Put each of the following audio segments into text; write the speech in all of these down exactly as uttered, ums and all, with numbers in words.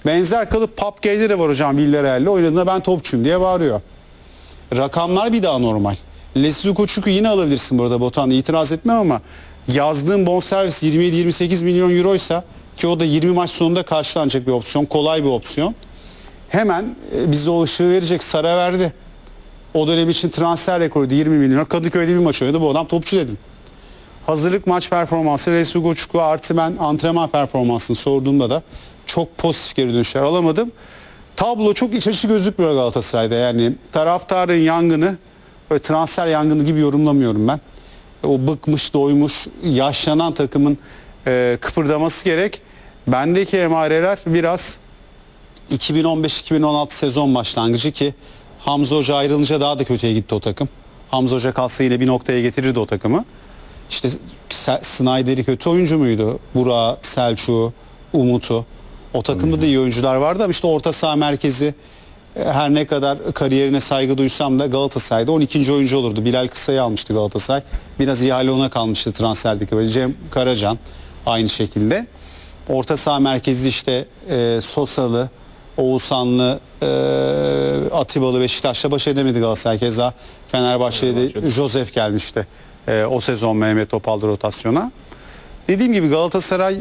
Benzer kalıp Pap Gay'de de var hocam, Villarreal'le oynadığında ben topçuyum diye bağırıyor. Rakamlar bir daha normal. Leslie Koçuk'u yine alabilirsin burada Batuhan, itiraz etmem ama yazdığım bonservis yirmi yedi yirmi sekiz milyon euroysa, ki o da yirmi maç sonunda karşılanacak bir opsiyon, kolay bir opsiyon. Hemen e, bize o ışığı verecek. Sara verdi. O dönem için transfer rekoruydu yirmi milyon. Kadıköy'de bir maç oynadı. Bu adam topçu dedin. Hazırlık maç performansı, Leslie Koçuk'u artı ben antrenman performansını sorduğumda da çok pozitif geri dönüşler alamadım. Tablo çok iç açıcı gözükmüyor Galatasaray'da. Yani taraftarın yangını böyle transfer yangını gibi yorumlamıyorum ben. O bıkmış, doymuş, yaşlanan takımın e, kıpırdaması gerek. Bendeki emareler biraz iki bin on beş iki bin on altı sezon başlangıcı, ki Hamza Hoca ayrılınca daha da kötüye gitti o takım. Hamza Hoca kalsa yine bir noktaya getirirdi o takımı. İşte Snyder'i kötü oyuncu muydu? Burak'ı, Selçuk'u, Umut'u. O takımda da iyi oyuncular vardı ama işte orta saha merkezi, her ne kadar kariyerine saygı duysam da Galatasaray'da on ikinci oyuncu olurdu. Bilal Kısa'yı almıştı Galatasaray. Biraz ihale ona kalmıştı transferdeki. Böyle Cem Karacan aynı şekilde. Orta saha merkezi işte e, Sosalı, Oğuzhanlı, e, Atibalı, Beşiktaş'la baş edemedi Galatasaray. Keza Fenerbahçe'de Fenerbahçe. Josef gelmişti. E, o sezon Mehmet Topal'da rotasyona. Dediğim gibi Galatasaray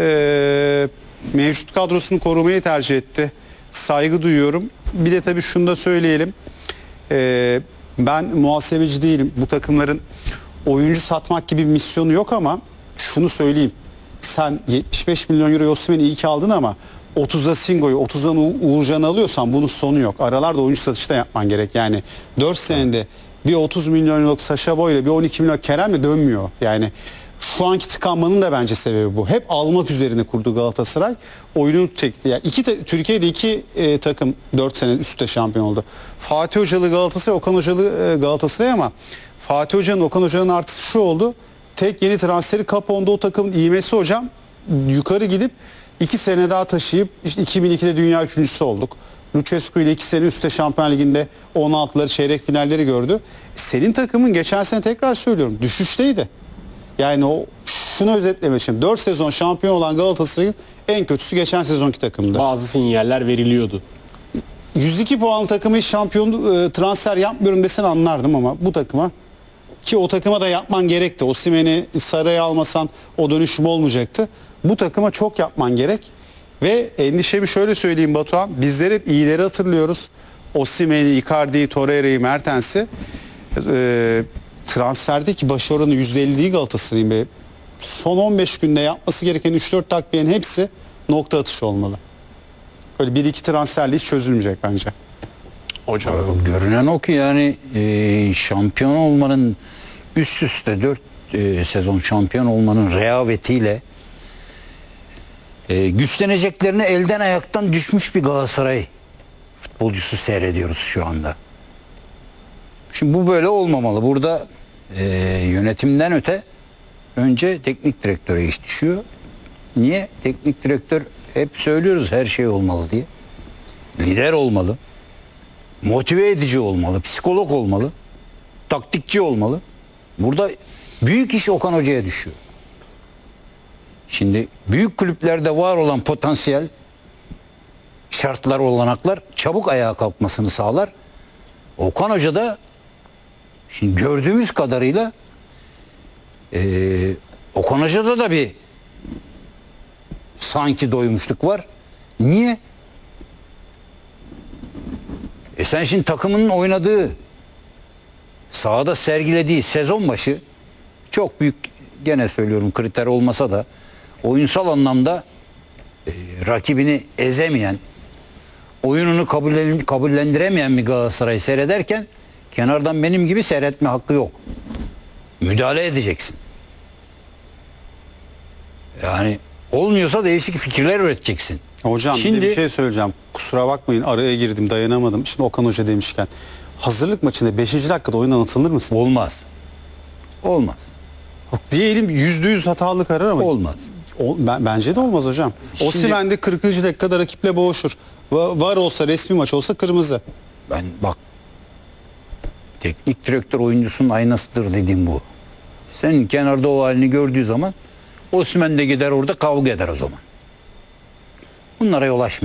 e, mevcut kadrosunu korumayı tercih etti. Saygı duyuyorum. Bir de tabii şunu da söyleyelim. E, ben muhasebeci değilim. Bu takımların oyuncu satmak gibi bir misyonu yok ama şunu söyleyeyim. Sen yetmiş beş milyon euro Osimhen'i iyi ki aldın ama otuza Singo'yu, otuzdan Uğurcan'ı alıyorsan bunun sonu yok. Aralarda oyuncu satışı da yapman gerek. Yani dört senede bir otuz milyon euroluk Sacha Boey ile bir on iki milyon Kerem'le dönmüyor. Yani şu anki tıkanmanın da bence sebebi bu. Hep almak üzerine kurdu Galatasaray. Oyunu çekti. Yani iki te, Türkiye'de iki e, takım dört sene üstte şampiyon oldu. Fatih Hocalı Galatasaray, Okan Hocalı e, Galatasaray, ama Fatih Hoca'nın, Okan Hoca'nın artısı şu oldu. Tek yeni transferi Capone'da o takımın ivmesi hocam. Yukarı gidip iki sene daha taşıyıp işte iki bin ikide dünya üçüncüsü olduk. Lucescu ile iki sene üstte Şampiyon Ligi'nde on altıları, çeyrek finalleri gördü. Senin takımın geçen sene, tekrar söylüyorum, düşüşteydi. Yani o, şunu özetlemek için dört sezon şampiyon olan Galatasaray'ın en kötüsü geçen sezonki takımdı. Bazı sinyaller veriliyordu. yüz iki puanlı takımı şampiyon e, transfer yapmıyorum desen anlardım ama bu takıma, ki o takıma da yapman gerekti. Osimhen'i Saray'a almasan o dönüşüm olmayacaktı. Bu takıma çok yapman gerek. Ve endişemi şöyle söyleyeyim Batuhan. Bizler hep iyileri hatırlıyoruz. Osimhen'i, Icardi'yi, Torreira'yı, Mertens'i. Ee, transferdeki başarının yüzde elli değil Galatasaray'ın be. Son on beş günde yapması gereken üç dört takviyenin hepsi nokta atışı olmalı. Öyle bir iki transferle hiç çözülmeyecek bence. Hocam. Görünen o ki yani e, şampiyon olmanın, üst üste dört e, sezon şampiyon olmanın rehavetiyle e, güçleneceklerini elden ayaktan düşmüş bir Galatasaray futbolcusu seyrediyoruz şu anda. Şimdi bu böyle olmamalı. Burada e, yönetimden öte önce teknik direktöre iş düşüyor. Niye? Teknik direktör, hep söylüyoruz her şey olmalı diye. Lider olmalı. Motive edici olmalı, psikolog olmalı, taktikçi olmalı. Burada büyük iş Okan Hoca'ya düşüyor. Şimdi büyük kulüplerde var olan potansiyel, şartlar, olanaklar çabuk ayağa kalkmasını sağlar. Okan Hoca da şimdi gördüğümüz kadarıyla e, Okan Hoca'da da bir sanki doymuşluk var. Niye? E sen şimdi takımının oynadığı, sahada sergilediği sezon başı çok büyük, gene söylüyorum kriter olmasa da oyunsal anlamda e, rakibini ezemeyen, oyununu kabul, kabullendiremeyen bir Galatasaray seyrederken kenardan benim gibi seyretme hakkı yok. Müdahale edeceksin. Yani olmuyorsa değişik fikirler üreteceksin. Hocam şimdi bir şey söyleyeceğim. Kusura bakmayın, araya girdim, dayanamadım. Şimdi Okan Hoca demişken, hazırlık maçında beşinci dakikada oyundan atılır mısın? Olmaz. Olmaz. Diyelim yüzde yüz hatalı karar ama. Olmaz. O, ben, bence de olmaz hocam. Şimdi, Osimhen de kırkıncı dakikada rakiple boğuşur. Va, var olsa, resmi maç olsa kırmızı. Ben bak, teknik direktör oyuncusunun aynasıdır dediğim bu. Senin kenarda o halini gördüğü zaman Osimhen de gider orada kavga eder o zaman. Bunlara yol açmayın.